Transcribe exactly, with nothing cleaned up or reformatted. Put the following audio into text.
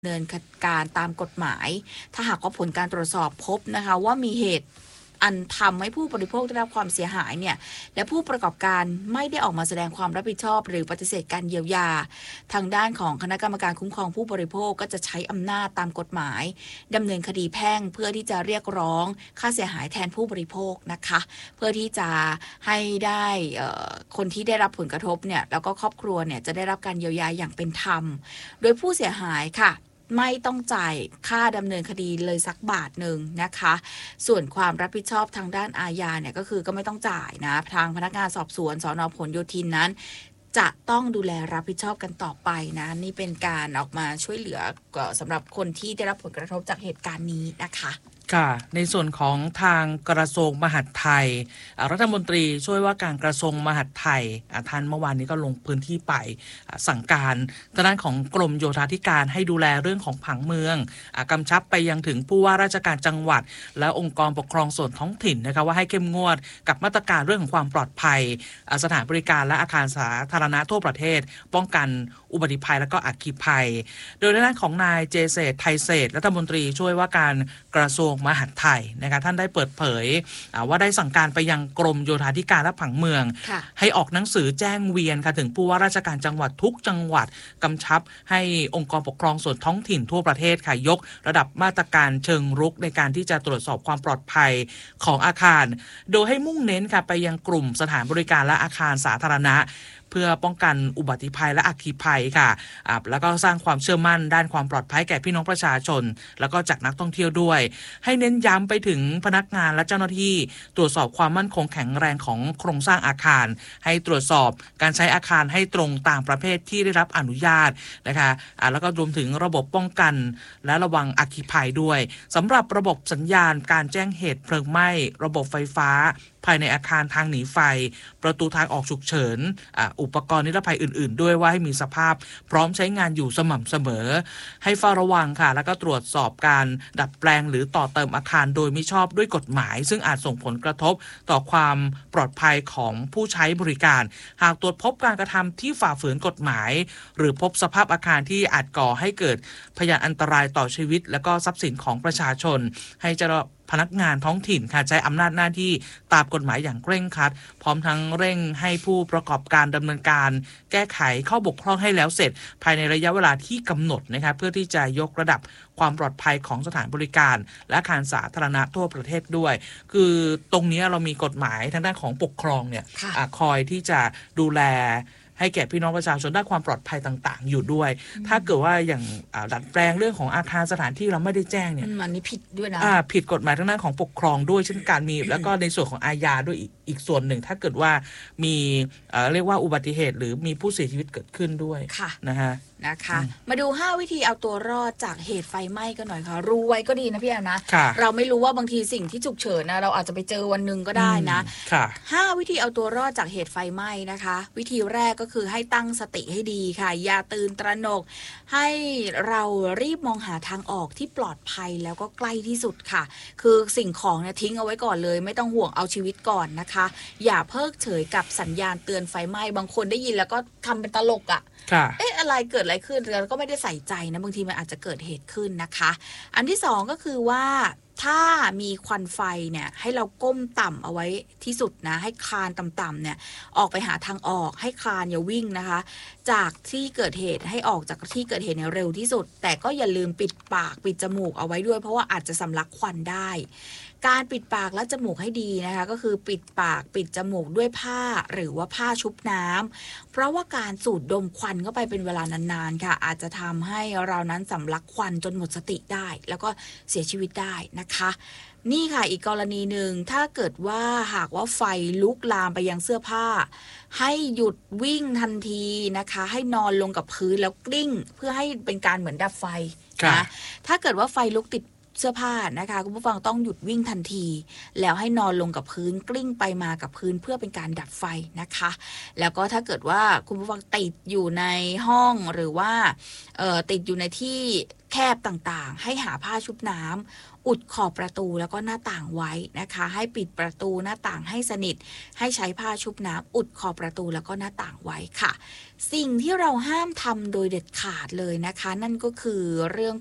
เนินการตามกฎหมายถ้าหากว่าผลการตรวจสอบพบนะคะว่ามีเหตุอันทำให้ผู้บริโภคได้รับความเสียหายเนี่ยและผู้ประกอบการไม่ได้ออกมาแสดงความรับผิดชอบหรือปฏิเสธการเยียวยาทางด้านของคณะกรรมการคุ้มครองผู้บริโภคก็จะใช้อำนาจตามกฎหมายดำเนินคดีแพ่งเพื่อที่จะเรียกร้องค่าเสียหายแทนผู้บริโภคนะคะเพื่อที่จะให้ได้คนที่ได้รับผลกระทบเนี่ยแล้วก็ครอบครัวเนี่ยจะได้รับการเยียวยาอย่างเป็นธรรมโดยผู้เสียหายค่ะไม่ต้องจ่ายค่าดำเนินคดีเลยสักบาทหนึ่งนะคะส่วนความรับผิดชอบทางด้านอาญาเนี่ยก็คือก็ไม่ต้องจ่ายนะทางพนักงานสอบสวนสน.ผลโยธินนั้นจะต้องดูแลรับผิดชอบกันต่อไปนะนี่เป็นการออกมาช่วยเหลือสำหรับคนที่ได้รับผลกระทบจากเหตุการณ์นี้นะคะค่ะในส่วนของทางกระทรวงมหาดไทยรัฐมนตรีช่วยว่าการกระทรวงมหาดไทยท่านเมื่อวานนี้ก็ลงพื้นที่ไปสั่งการทางด้านของกรมโยธาธิการให้ดูแลเรื่องของผังเมืองกำชับไปยังถึงผู้ว่าราชการจังหวัดและองค์กรปกครองส่วนท้องถิ่นนะคะว่าให้เข้มงวดกับมาตรการเรื่องของความปลอดภัยสถานบริการและอาคารสาธารณะทั่วประเทศป้องกันอุบัติภัยและก็อัคคีภัยโดยทางด้านของนายเจเศรษฐ์ไทยเศรษฐ์รัฐมนตรีช่วยว่าการกระทรวงมหาดไทยนะคะท่านได้เปิดเผยว่าได้สั่งการไปยังกรมโยธาธิการและผังเมืองให้ออกหนังสือแจ้งเวียนค่ะถึงผู้ว่าราชการจังหวัดทุกจังหวัดกำชับให้องค์กรปกครองส่วนท้องถิ่นทั่วประเทศค่ะยกระดับมาตรการเชิงรุกในการที่จะตรวจสอบความปลอดภัยของอาคารโดยให้มุ่งเน้นค่ะไปยังกลุ่มสถานบริการและอาคารสาธารณะเพื่อป้องกันอุบัติภัยและอัคคีภัยค่ะแล้วก็สร้างความเชื่อมั่นด้านความปลอดภัยแก่พี่น้องประชาชนแล้วก็จากนักท่องเที่ยวด้วยให้เน้นย้ำไปถึงพนักงานและเจ้าหน้าที่ตรวจสอบความมั่นคงแข็งแรงของโครงสร้างอาคารให้ตรวจสอบการใช้อาคารให้ตรงตามประเภทที่ได้รับอนุญาตนะคะแล้วก็รวมถึงระบบป้องกันและระวังอัคคีภัยด้วยสำหรับระบบสัญญาณการแจ้งเหตุเพลิงไหม้ระบบไฟฟ้าภายในอาคารทางหนีไฟประตูทางออกฉุกเฉินอุปกรณ์นิรภัยอื่นๆด้วยว่าให้มีสภาพพร้อมใช้งานอยู่สม่ำเสมอให้เฝ้าระวังค่ะแล้วก็ตรวจสอบการดัดแปลงหรือต่อเติมอาคารโดยมิชอบด้วยกฎหมายซึ่งอาจส่งผลกระทบต่อความปลอดภัยของผู้ใช้บริการหากตรวจพบการกระทำที่ฝ่าฝืนกฎหมายหรือพบสภาพอาคารที่อาจก่อให้เกิดพยานอันตรายต่อชีวิตและก็ทรัพย์สินของประชาชนให้เจ้าพนักงานท้องถิ่นค่ะใช้อำนาจหน้าที่ตามกฎหมายอย่างเคร่งครัดพร้อมทั้งเร่งให้ผู้ประกอบการดำเนินการแก้ไขข้อบกพร่องให้แล้วเสร็จภายในระยะเวลาที่กำหนดนะคะเพื่อที่จะยกระดับความปลอดภัยของสถานบริการและอาคารสาธารณะทั่วประเทศด้วยคือตรงนี้เรามีกฎหมายทางด้านของปกครองเนี่ยคอยที่จะดูแลให้แก่พี่น้องประชาชนด้านความปลอดภัยต่างๆอยู่ด้วยถ้าเกิดว่าอย่างดัดแปลงเรื่องของอาคารสถานที่เราไม่ได้แจ้งเนี่ยมันนี่ผิดด้วยนะผิดกฎหมายทางด้านของปกครองด้วยเช่นการมีแล้วก็ในส่วนของอาญาด้วยอีกอีกส่วนหนึ่งถ้าเกิดว่ามีเรียกว่าอุบัติเหตุหรือมีผู้เสียชีวิตเกิดขึ้นด้วยนะฮะนะคะมาดูห้าวิธีเอาตัวรอดจากเหตุไฟไหม้กันหน่อยค่ะรู้ไว้ก็ดีนะพี่แอนนะเราไม่รู้ว่าบางทีสิ่งที่ฉุกเฉินนะเราอาจจะไปเจอวันหนึ่งก็ได้นะห้าวิธีเอาตัวรอดจากเหตุไฟไหม้นะคะวิธีแรกก็คือให้ตั้งสติให้ดีค่ะอย่าตื่นตระหนกให้เรารีบมองหาทางออกที่ปลอดภัยแล้วก็ใกล้ที่สุดค่ะคือสิ่งของเนี่ยทิ้งเอาไว้ก่อนเลยไม่ต้องห่วงเอาชีวิตก่อนนะคะอย่าเพิกเฉยกับสัญญาณเตือนไฟไหม้บางคนได้ยินแล้วก็ทำเป็นตลกอ่ะเอ๊ะอะไรเกิดอะไรขึ้นเราก็ไม่ได้ใส่ใจนะบางทีมันอาจจะเกิดเหตุขึ้นนะคะอันที่สองก็คือว่าถ้ามีควันไฟเนี่ยให้เราก้มต่ำเอาไว้ที่สุดนะให้คลานต่ำๆเนี่ยออกไปหาทางออกให้คลานอย่าวิ่งนะคะจากที่เกิดเหตุให้ออกจากที่เกิดเหตุเนี่ยเร็วที่สุดแต่ก็อย่าลืมปิดปากปิดจมูกเอาไว้ด้วยเพราะว่าอาจจะสำลักควันได้การปิดปากและจมูกให้ดีนะคะก็คือปิดปากปิดจมูกด้วยผ้าหรือว่าผ้าชุบน้ำเพราะว่าการสูดดมควันเข้าไปเป็นเวลานานๆค่ะอาจจะทำให้เรานั้นสำลักควันจนหมดสติได้แล้วก็เสียชีวิตได้นะคะนี่ค่ะอีกกรณีหนึ่งถ้าเกิดว่าหากว่าไฟลุกลามไปยังเสื้อผ้าให้หยุดวิ่งทันทีนะคะให้นอนลงกับพื้นแล้วกลิ้งเพื่อให้เป็นการเหมือนดับไฟนะถ้าเกิดว่าไฟลุกติดเสื้อผ้านะคะคุณผู้ฟังต้องหยุดวิ่งทันทีแล้วให้นอนลงกับพื้นกลิ้งไปมากับพื้นเพื่อเป็นการดับไฟนะคะแล้วก็ถ้าเกิดว่าคุณผู้ฟังติดอยู่ในห้องหรือว่าเอ่อติดอยู่ในที่แคบต่างๆให้หาผ้าชุบน้ำอุดขอบประตูแล้วก็หน้าต่างไว้นะคะให้ปิดประตูหน้าต่างให้สนิทให้ใช้ผ้าชุบน้ำอุดขอบประตูแล้วก็หน้าต่างไว้ค่ะสิ่งที่เราห้ามทำโดยเด็ดขาดเลยนะคะนั่นก็คือเรื่อง